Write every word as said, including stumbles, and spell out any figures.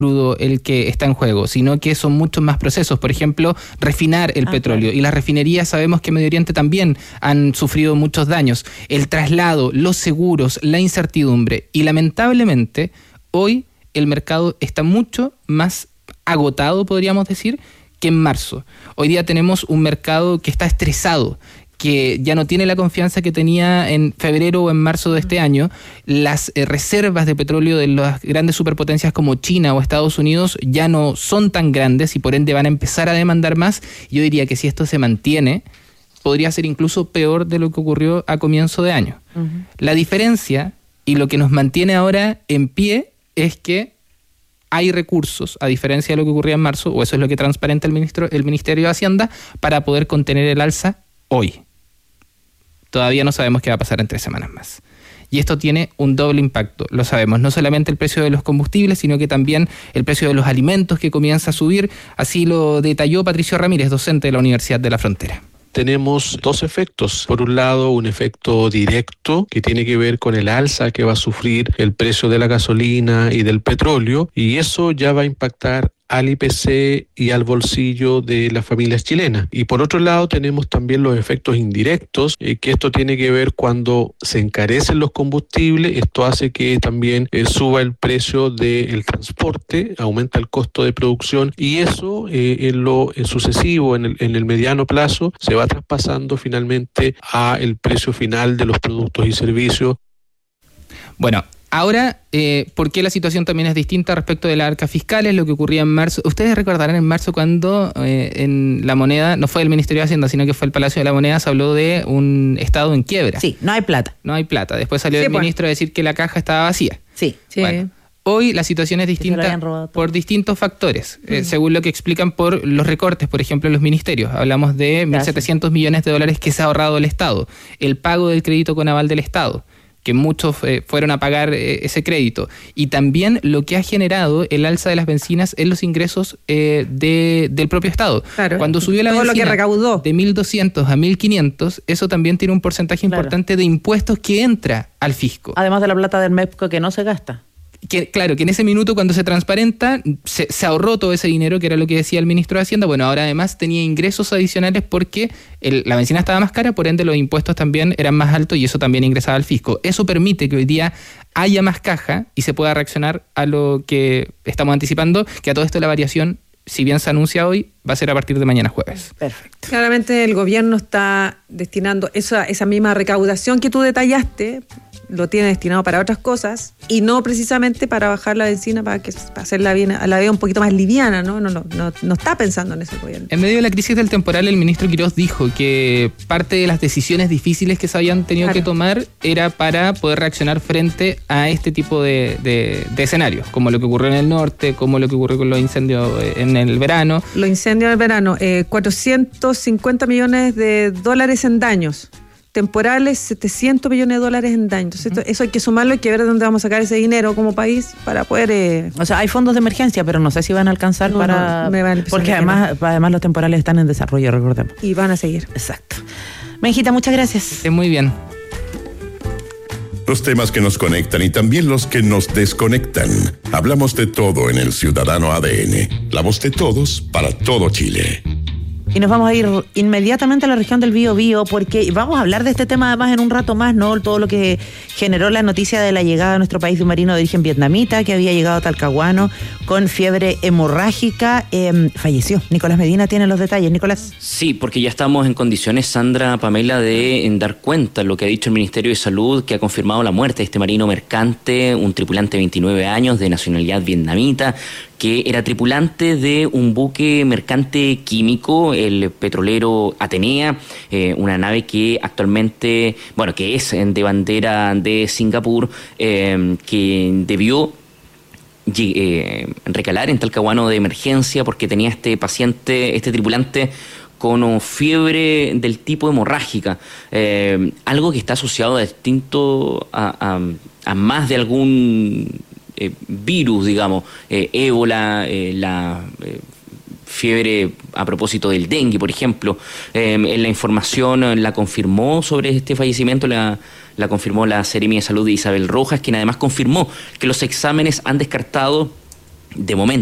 crudo el que está en juego, sino que son muchos más procesos. Por ejemplo, refinar el ah, petróleo. Claro. Y las refinerías sabemos que en Medio Oriente también han sufrido muchos daños. El traslado, los seguros, la incertidumbre. Y lamentablemente, hoy el mercado está mucho más agotado, podríamos decir, que en marzo. Hoy día tenemos un mercado que está estresado, que ya no tiene la confianza que tenía en febrero o en marzo de este año. Las eh, reservas de petróleo de las grandes superpotencias como China o Estados Unidos ya no son tan grandes y por ende van a empezar a demandar más. Yo diría que si esto se mantiene, podría ser incluso peor de lo que ocurrió a comienzo de año. Uh-huh. La diferencia y lo que nos mantiene ahora en pie es que hay recursos, a diferencia de lo que ocurría en marzo, o eso es lo que transparenta el, ministro, el Ministerio de Hacienda, para poder contener el alza hoy. Todavía no sabemos qué va a pasar en tres semanas más. Y esto tiene un doble impacto, lo sabemos. No solamente el precio de los combustibles, sino que también el precio de los alimentos que comienza a subir. Así lo detalló Patricio Ramírez, docente de la Universidad de la Frontera. Tenemos dos efectos. Por un lado, un efecto directo que tiene que ver con el alza que va a sufrir el precio de la gasolina y del petróleo, y eso ya va a impactar al I P C y al bolsillo de las familias chilenas. Y por otro lado tenemos también los efectos indirectos, eh, que esto tiene que ver cuando se encarecen los combustibles, esto hace que también eh, suba el precio del transporte, aumenta el costo de producción, y eso eh, en lo en sucesivo, en el, en el mediano plazo, se va traspasando finalmente a el precio final de los productos y servicios. Bueno, ahora, eh, ¿por qué la situación también es distinta respecto de las arcas fiscales? Lo que ocurría en marzo. Ustedes recordarán en marzo cuando eh, en La Moneda, no fue el Ministerio de Hacienda, sino que fue el Palacio de la Moneda, se habló de un estado en quiebra. Sí, no hay plata. No hay plata. Después salió sí, el pues. ministro a decir que la caja estaba vacía. Sí. sí. Bueno, hoy la situación es distinta por distintos factores, mm. eh, según lo que explican por los recortes, por ejemplo, en los ministerios. Hablamos de mil setecientos millones de dólares que se ha ahorrado el Estado. El pago del crédito con aval del Estado, que muchos eh, fueron a pagar eh, ese crédito. Y también lo que ha generado el alza de las bencinas en los ingresos eh, de, del propio Estado. Claro. Cuando subió la Todo bencina lo que recaudó de mil doscientos a mil quinientos, eso también tiene un porcentaje claro. importante de impuestos que entra al fisco. Además de la plata del MEPCO que no se gasta. Que, claro, que en ese minuto cuando se transparenta se, se ahorró todo ese dinero, que era lo que decía el ministro de Hacienda. Bueno, ahora además tenía ingresos adicionales porque el, la bencina estaba más cara, por ende los impuestos también eran más altos y eso también ingresaba al fisco. Eso permite que hoy día haya más caja y se pueda reaccionar a lo que estamos anticipando, que a todo esto la variación, si bien se anuncia hoy, va a ser a partir de mañana jueves. Perfecto. Claramente el gobierno está destinando esa, esa misma recaudación que tú detallaste, lo tiene destinado para otras cosas y no precisamente para bajar la bencina, para, que, para hacerla bien, a la vida un poquito más liviana, ¿no? No, no, no, no está pensando en eso el gobierno. En medio de la crisis del temporal, el ministro Quirós dijo que parte de las decisiones difíciles que se habían tenido claro. que tomar era para poder reaccionar frente a este tipo de, de, de escenarios, como lo que ocurrió en el norte, como lo que ocurrió con los incendios en el verano. Los incendios en el verano, eh, cuatrocientos cincuenta millones de dólares en daños. Temporales, setecientos millones de dólares en daño. Entonces, esto, eso hay que sumarlo, hay que ver de dónde vamos a sacar ese dinero como país para poder... Eh... O sea, hay fondos de emergencia, pero no sé si van a alcanzar no, para... No, me van a porque además, no. además los temporales están en desarrollo, recordemos. Y van a seguir. Exacto. Benjita, muchas gracias. Muy bien. Los temas que nos conectan y también los que nos desconectan. Hablamos de todo en el Ciudadano A D N. La voz de todos para todo Chile. Y nos vamos a ir inmediatamente a la región del Bío Bío porque vamos a hablar de este tema además en un rato más, ¿no? Todo lo que generó la noticia de la llegada a nuestro país de un marino de origen vietnamita que había llegado a Talcahuano con fiebre hemorrágica. Eh, falleció. Nicolás Medina tiene los detalles. Nicolás. Sí, porque ya estamos en condiciones, Sandra, Pamela, de en dar cuenta lo que ha dicho el Ministerio de Salud, que ha confirmado la muerte de este marino mercante, un tripulante de veintinueve años de nacionalidad vietnamita, que era tripulante de un buque mercante químico, el petrolero Atenea, eh, una nave que actualmente, bueno, que es de bandera de Singapur, eh, que debió eh, recalar en Talcahuano de emergencia porque tenía este paciente, este tripulante, con fiebre del tipo hemorrágica, eh, algo que está asociado a distinto a, a, a más de algún eh, virus, digamos, eh, ébola, eh, la eh, fiebre a propósito del dengue, por ejemplo. Eh, en la información la confirmó sobre este fallecimiento, la, la confirmó la Seremi de Salud de Isabel Rojas, quien además confirmó que los exámenes han descartado de momento